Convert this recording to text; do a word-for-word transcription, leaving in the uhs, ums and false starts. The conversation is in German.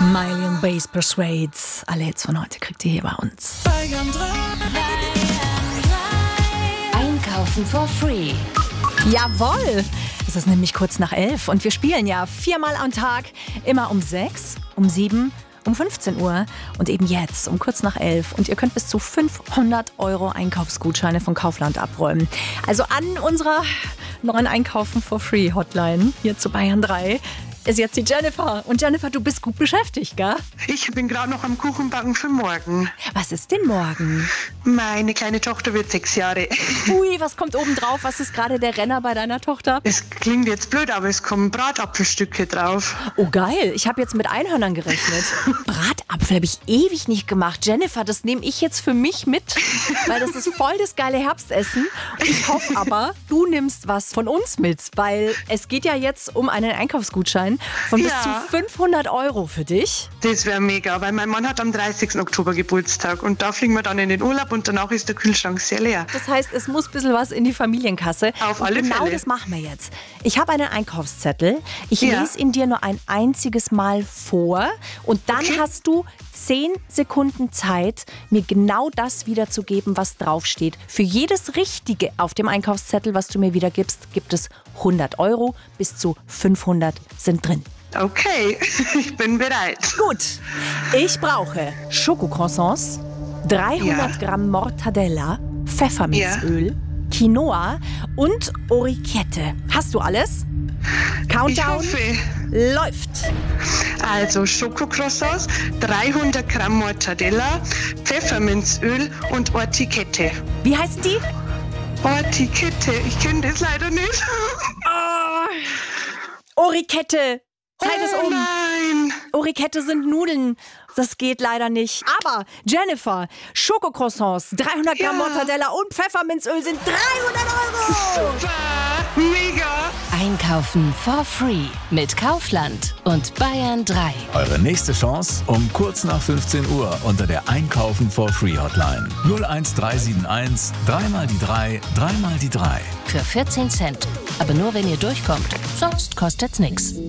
Miley und Bass Persuades. Alle Hits von heute kriegt ihr hier bei uns. Einkaufen for free. Jawohl! Es ist nämlich kurz nach elf und wir spielen ja viermal am Tag. Immer um sechs, um sieben, um fünfzehn Uhr und eben jetzt um kurz nach elf. Und ihr könnt bis zu fünfhundert Euro Einkaufsgutscheine von Kaufland abräumen. Also an unserer neuen Einkaufen for free Hotline hier zu Bayern drei ist jetzt die Jennifer. Und Jennifer, du bist gut beschäftigt, gell? Ich bin gerade noch am Kuchenbacken für morgen. Was ist denn morgen? Meine kleine Tochter wird sechs Jahre. Ui, was kommt oben drauf? Was ist gerade der Renner bei deiner Tochter? Es klingt jetzt blöd, aber es kommen Bratapfelstücke drauf. Oh geil, ich habe jetzt mit Einhörnern gerechnet. Bratapfel habe ich ewig nicht gemacht. Jennifer, das nehme ich jetzt für mich mit, weil das ist voll das geile Herbstessen. Und ich hoffe aber, du nimmst was von uns mit, weil es geht ja jetzt um einen Einkaufsgutschein von bis Ja. zu fünfhundert Euro für dich. Das wäre mega, weil mein Mann hat am dreißigsten Oktober Geburtstag und da fliegen wir dann in den Urlaub und danach ist der Kühlschrank sehr leer. Das heißt, es muss ein bisschen was in die Familienkasse. Auf Und alle genau Fälle. das machen wir jetzt. Ich habe einen Einkaufszettel. Ich Ja. lese ihn dir nur ein einziges Mal vor und dann Okay. hast du zehn Sekunden Zeit, mir genau das wiederzugeben, was draufsteht. Für jedes Richtige auf dem Einkaufszettel, was du mir wiedergibst, gibt es hundert Euro. Bis zu fünfhundert sind drin. Okay, ich bin bereit. Gut, ich brauche Schokocroissants, dreihundert Ja. Gramm Mortadella, Pfefferminzöl, Quinoa und Orikette. Hast du alles? Ich Countdown hoffe. läuft. Also Schokocroissants, dreihundert Gramm Mortadella, Pfefferminzöl und Ortikette. Wie heißen die? Ortikette, ich kenne das leider nicht. Orikette. Zeit ist Oh um. nein. Orikette sind Nudeln. Das geht leider nicht. Aber Jennifer, Schokocroissants, dreihundert Gramm Ja. Mortadella und Pfefferminzöl sind dreihundert Euro. Super, mega. Einkaufen for free mit Kaufland und Bayern drei. Eure nächste Chance um kurz nach fünfzehn Uhr unter der Einkaufen for free Hotline. null eins drei sieben eins, dreimal die drei, dreimal die drei. Für vierzehn Cent. Aber nur wenn ihr durchkommt. Sonst kostet's nix.